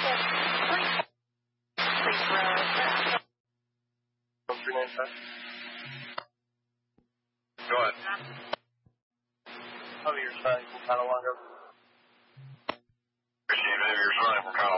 What's your name, sir? Go ahead. Maybe you're signing from Catalogga. Maybe you're signing from Catalogga.